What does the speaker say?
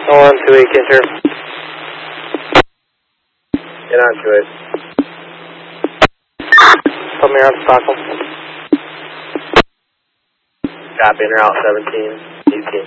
128 Kinter. Get onto it. Put me on Stockholm. Copy, in route 17.